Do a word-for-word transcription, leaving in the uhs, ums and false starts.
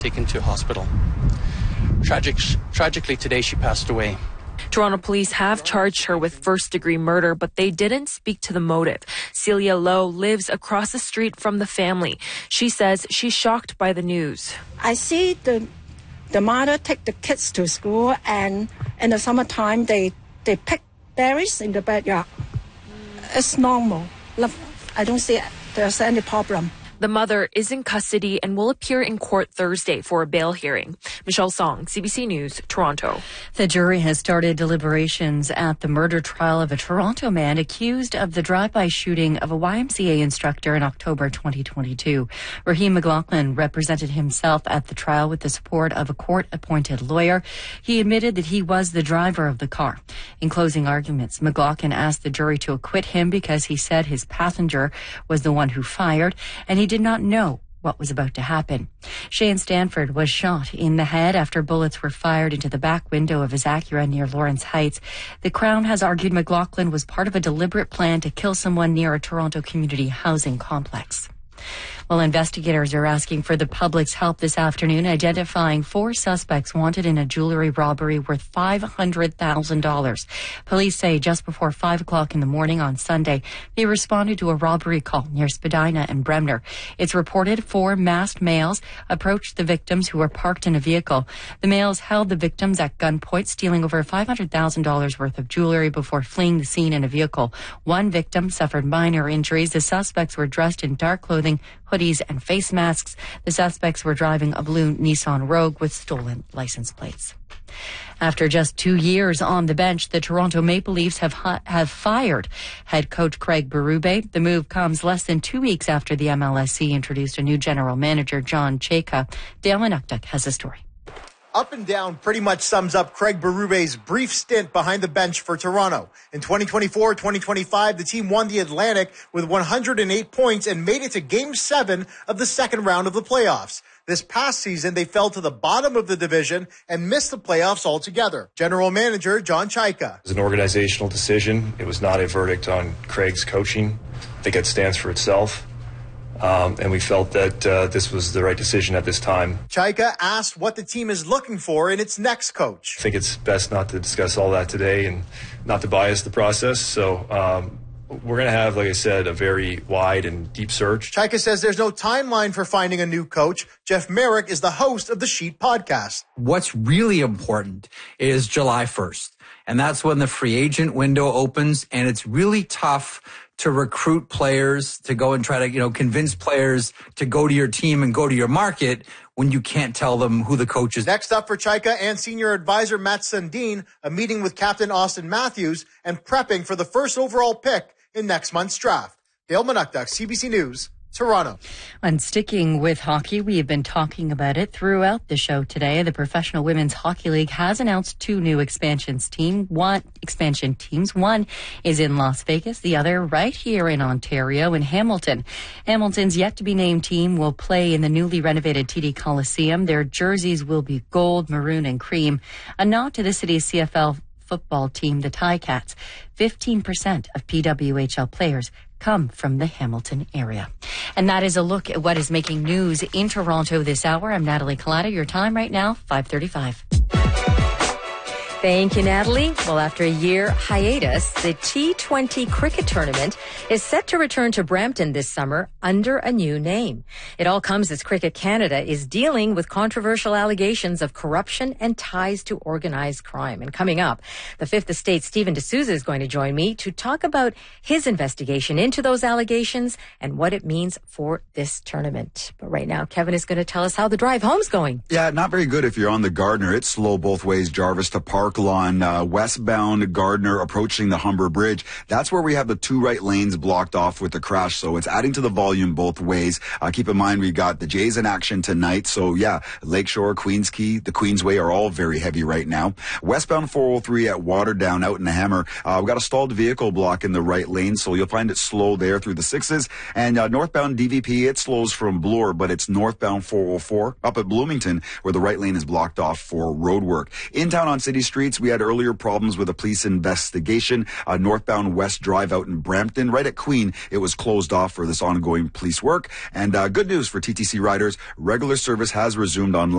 taken to hospital. Tragic, tragically, today she passed away. Toronto police have charged her with first-degree murder, but they didn't speak to the motive. Celia Lowe lives across the street from the family. She says she's shocked by the news. I see the the mother take the kids to school, and in the summertime they they pick berries in the backyard. It's normal. I don't see there's any problem. The mother is in custody and will appear in court Thursday for a bail hearing. Michelle Song, C B C News, Toronto. The jury has started deliberations at the murder trial of a Toronto man accused of the drive-by shooting of a Y M C A instructor in October twenty twenty-two. Raheem McLaughlin represented himself at the trial with the support of a court-appointed lawyer. He admitted that he was the driver of the car. In closing arguments, McLaughlin asked the jury to acquit him because he said his passenger was the one who fired, and he did not know what was about to happen. Shane Stanford was shot in the head after bullets were fired into the back window of his Acura near Lawrence Heights. The Crown has argued McLaughlin was part of a deliberate plan to kill someone near a Toronto community housing complex. Well, investigators are asking for the public's help this afternoon identifying four suspects wanted in a jewelry robbery worth five hundred thousand dollars. Police say just before five o'clock in the morning on Sunday, they responded to a robbery call near Spadina and Bremner. It's reported four masked males approached the victims who were parked in a vehicle. The males held the victims at gunpoint, stealing over five hundred thousand dollars worth of jewelry before fleeing the scene in a vehicle. One victim suffered minor injuries. The suspects were dressed in dark clothing, hoodies and face masks. The suspects were driving a blue Nissan Rogue with stolen license plates. After just two years on the bench, the Toronto Maple Leafs have have fired head coach Craig Berube. The move comes less than two weeks after the M L S C introduced a new general manager, John Chayka. Dale Manuktuk has a story. Up and down pretty much sums up Craig Berube's brief stint behind the bench for Toronto. In twenty twenty-four twenty twenty-five, the team won the Atlantic with one hundred eight points and made it to Game seven of the second round of the playoffs. This past season, they fell to the bottom of the division and missed the playoffs altogether. General Manager John Chayka. It was an organizational decision. It was not a verdict on Craig's coaching. I think it stands for itself. Um, and we felt that uh, this was the right decision at this time. Chayka asked what the team is looking for in its next coach. I think it's best not to discuss all that today and not to bias the process. So um, we're going to have, like I said, a very wide and deep search. Chayka says there's no timeline for finding a new coach. Jeff Merrick is the host of the Sheet podcast. What's really important is July first. And that's when the free agent window opens. And it's really tough to recruit players, to go and try to, you know, convince players to go to your team and go to your market when you can't tell them who the coach is. Next up for Chayka and senior advisor Matt Sundin, a meeting with Captain Austin Matthews and prepping for the first overall pick in next month's draft. Dale Manuktuk, C B C News, Toronto. And sticking with hockey, we have been talking about it throughout the show today. The Professional Women's Hockey League has announced two new expansions team, one expansion teams. One is in Las Vegas, the other right here in Ontario in Hamilton. Hamilton's yet to be named team will play in the newly renovated T D Coliseum. Their jerseys will be gold, maroon, and cream, a nod to the city's C F L football team, the Ticats. fifteen percent of P W H L players come from the Hamilton area. And that is a look at what is making news in Toronto this hour. I'm Natalie Collada. Your time right now, five thirty-five. Thank you, Natalie. Well, after a year hiatus, the T twenty cricket tournament is set to return to Brampton this summer under a new name. It all comes as Cricket Canada is dealing with controversial allegations of corruption and ties to organized crime. And coming up, the Fifth Estate's Stephen D'Souza is going to join me to talk about his investigation into those allegations and what it means for this tournament. But right now, Kevin is going to tell us how the drive home's going. Yeah, not very good if you're on the Gardiner. It's slow both ways, Jarvis to Park Lawn, uh, westbound Gardiner approaching the Humber Bridge. That's where we have the two right lanes blocked off with the crash. So it's adding to the volume both ways. Uh, keep in mind, we got the Jays in action tonight. So yeah, Lakeshore, Queens Quay, the Queensway are all very heavy right now. Westbound four oh three at Waterdown out in the Hammer. Uh, we got a stalled vehicle block in the right lane. So you'll find it slow there through the sixes. And uh, northbound D V P, it slows from Bloor, but it's northbound four oh four up at Bloomington where the right lane is blocked off for road work. In town on city streets, we had earlier problems with a police investigation. Uh, northbound West Drive out in Brampton, right at Queen, it was closed off for this ongoing police work. And uh, good news for T T C riders, regular service has resumed on